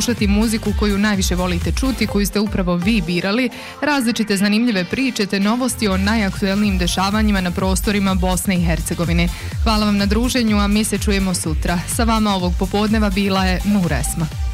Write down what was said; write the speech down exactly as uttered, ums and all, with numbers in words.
slušati muziku koju najviše volite čuti, koju ste upravo vi birali, različite zanimljive priče te novosti o najaktuelnijim dešavanjima na prostorima Bosne i Hercegovine. Hvala vam na druženju, a mi se čujemo sutra. Sa vama ovog popodneva bila je Nur Esma.